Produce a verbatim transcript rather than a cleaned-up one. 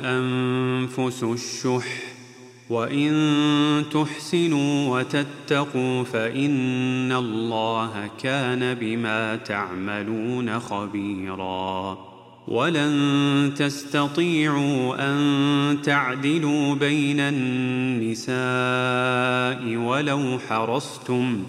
أنفس الشح وإن تحسنوا وتتقوا فإن الله كان بما تعملون خبيرا. ولن تستطيعوا أن تعدلوا بين النساء ولو حرصتم